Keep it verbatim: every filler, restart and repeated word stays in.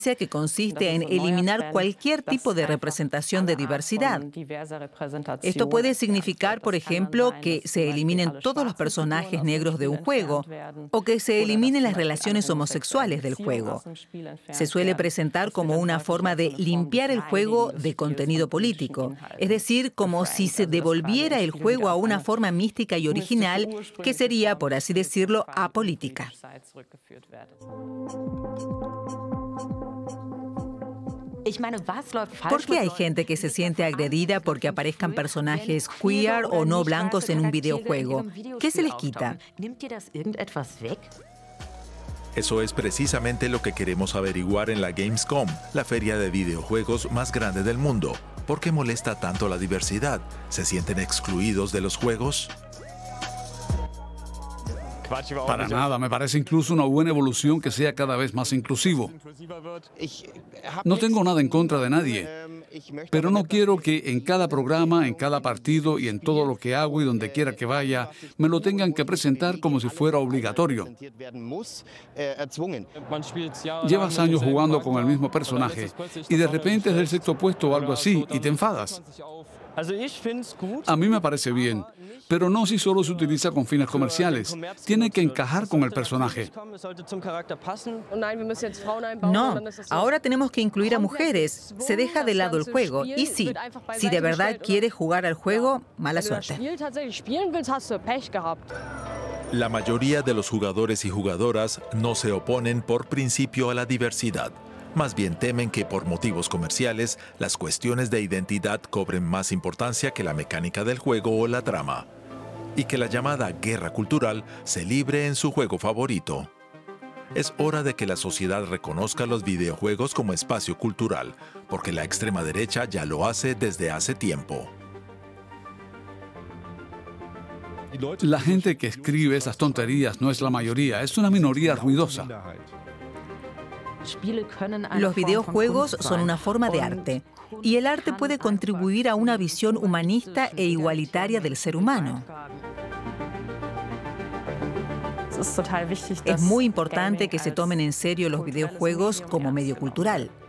que consiste en eliminar cualquier tipo de representación de diversidad. Esto puede significar, por ejemplo, que se eliminen todos los personajes negros de un juego o que se eliminen las relaciones homosexuales del juego. Se suele presentar como una forma de limpiar el juego de contenido político, es decir, como si se devolviera el juego a una forma mística y original que sería, por así decirlo, apolítica. ¿Por qué hay gente que se siente agredida porque aparezcan personajes queer o no blancos en un videojuego? ¿Qué se les quita? Eso es precisamente lo que queremos averiguar en la Gamescom, la feria de videojuegos más grande del mundo. ¿Por qué molesta tanto la diversidad? ¿Se sienten excluidos de los juegos? Para nada, me parece incluso una buena evolución que sea cada vez más inclusivo. No tengo nada en contra de nadie, pero no quiero que en cada programa, en cada partido y en todo lo que hago y donde quiera que vaya, me lo tengan que presentar como si fuera obligatorio. Llevas años jugando con el mismo personaje y de repente es del sexto puesto o algo así y te enfadas. A mí me parece bien, pero no si solo se utiliza con fines comerciales. Tiene que encajar con el personaje. No, ahora tenemos que incluir a mujeres. Se deja de lado el juego. Y sí, si de verdad quieres jugar al juego, mala suerte. La mayoría de los jugadores y jugadoras no se oponen por principio a la diversidad. Más bien temen que por motivos comerciales las cuestiones de identidad cobren más importancia que la mecánica del juego o la trama, y que la llamada guerra cultural se libre en su juego favorito. Es hora de que la sociedad reconozca los videojuegos como espacio cultural, porque la extrema derecha ya lo hace desde hace tiempo. La gente que escribe esas tonterías no es la mayoría, es una minoría ruidosa. Los videojuegos son una forma de arte, y el arte puede contribuir a una visión humanista e igualitaria del ser humano. Es muy importante que se tomen en serio los videojuegos como medio cultural.